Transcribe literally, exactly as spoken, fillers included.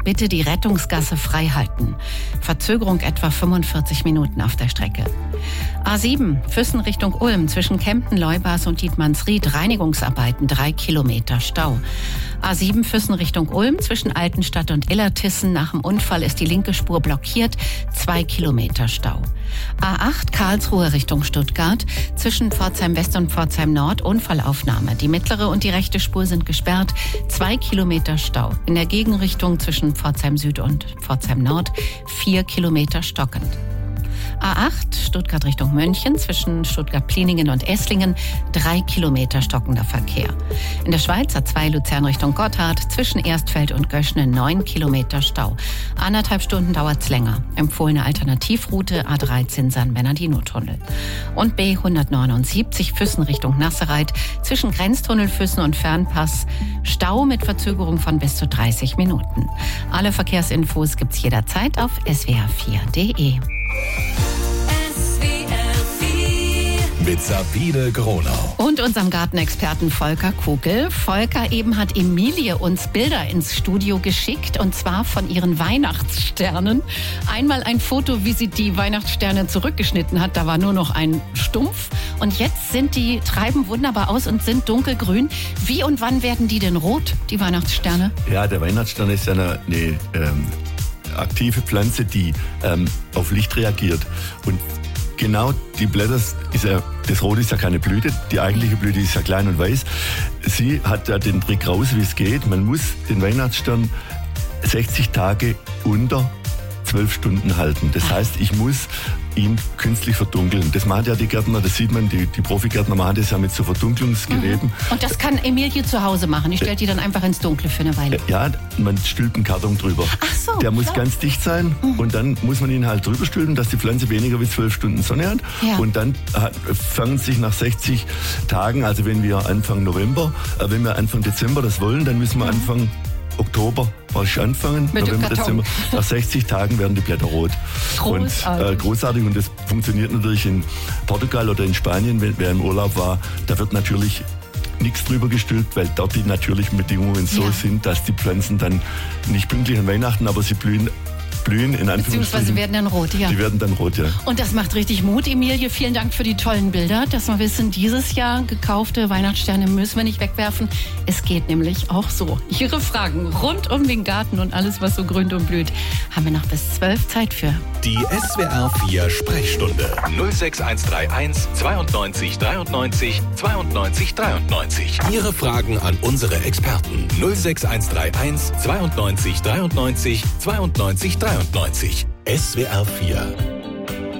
bitte die Rettungsgasse frei halten. Verzögerung etwa fünfundvierzig Minuten auf der Strecke. A sieben, Füssen Richtung Ulm, zwischen Kempten, Leubas und Dietmannsried, Reinigungsarbeiten, drei Kilometer Stau. A sieben, Füssen Richtung Ulm, zwischen Altenstadt und Illertissen, nach dem Unfall ist die linke Spur blockiert, zwei Kilometer Stau. A acht, Karlsruhe Richtung Stuttgart, zwischen Pforzheim West und Pforzheim Nord, Unfallaufnahme. Die mittlere und die rechte Spur sind gesperrt, zwei Kilometer Stau. In der Gegenrichtung zwischen Pforzheim Süd und Pforzheim Nord, vier Kilometer stockend. A acht, Stuttgart Richtung München, zwischen Stuttgart-Pliningen und Esslingen, drei Kilometer stockender Verkehr. In der Schweiz A zwei, Luzern Richtung Gotthard, zwischen Erstfeld und Göschne, neun Kilometer Stau. Anderthalb Stunden dauert's länger. Empfohlene Alternativroute A dreizehn San Bernardino-Tunnel. Und B hundertneunundsiebzig, Füssen Richtung Nassereit, zwischen Grenztunnel Füssen und Fernpass, Stau mit Verzögerung von bis zu dreißig Minuten. Alle Verkehrsinfos gibt's jederzeit auf s w r vier punkt d e. Mit Sabine Gronau. Und unserem Gartenexperten Volker Kugel. Volker, eben hat Emilie uns Bilder ins Studio geschickt, und zwar von ihren Weihnachtssternen. Einmal ein Foto, wie sie die Weihnachtssterne zurückgeschnitten hat, da war nur noch ein Stumpf. Und jetzt sind die, treiben wunderbar aus und sind dunkelgrün. Wie und wann werden die denn rot, die Weihnachtssterne? Ja, der Weihnachtsstern ist ja eine, eine ähm, aktive Pflanze, die ähm, auf Licht reagiert. Und genau, die Blätter, ist ja, das Rot ist ja keine Blüte, die eigentliche Blüte ist ja klein und weiß. Sie hat ja den Trick raus, wie es geht. Man muss den Weihnachtsstern sechzig Tage unter zwölf Stunden halten. Das heißt, ich muss ihn künstlich verdunkeln. Das machen ja die Gärtner, das sieht man, die, die Profigärtner machen das ja mit so Verdunklungsgeräten. Mhm. Und das kann Emilie zu Hause machen. Ich stelle die dann einfach ins Dunkle für eine Weile. Ja, man stülpt einen Karton drüber. Ach so. Der muss klar. ganz dicht sein, mhm. und dann muss man ihn halt drüber stülpen, dass die Pflanze weniger wie zwölf Stunden Sonne hat. Ja. Und dann hat, fangen sich nach sechzig Tagen, also wenn wir Anfang November, äh, wenn wir Anfang Dezember das wollen, dann müssen wir mhm. Anfang Oktober praktisch anfangen. Mit November, dem Karton. Dezember. Nach sechzig Tagen werden die Blätter rot. Großartig. Und, äh, großartig. Und das funktioniert natürlich in Portugal oder in Spanien, wenn wer im Urlaub war. Da wird natürlich nichts drüber gestülpt, weil dort die natürlichen Bedingungen so ja. sind, dass die Pflanzen dann nicht pünktlich an Weihnachten, aber sie blühen blühen, in Anführungsstrichen. Beziehungsweise werden dann rot, ja. Die werden dann rot, ja. Und das macht richtig Mut, Emilie. Vielen Dank für die tollen Bilder, dass wir wissen, dieses Jahr gekaufte Weihnachtssterne müssen wir nicht wegwerfen. Es geht nämlich auch so. Ihre Fragen rund um den Garten und alles, was so grünt und blüht, haben wir noch bis zwölf Zeit für. Die S W R vier Sprechstunde. null sechs eins drei eins zweiundneunzig dreiundneunzig zweiundneunzig dreiundneunzig. Ihre Fragen an unsere Experten. null sechs eins drei eins zweiundneunzig dreiundneunzig zweiundneunzig dreiundneunzig. S W R vier